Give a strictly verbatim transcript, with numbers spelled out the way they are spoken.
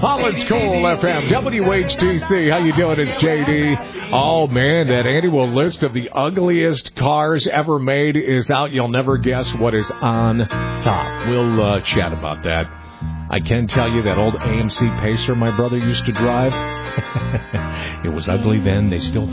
Holland's Coal F M, W H T C. How you doing? It's J D. Oh, man, that annual list of the ugliest cars ever made is out. You'll never guess what is on top. We'll uh, chat about that. I can tell you that old A M C Pacer my brother used to drive. It was ugly then. They still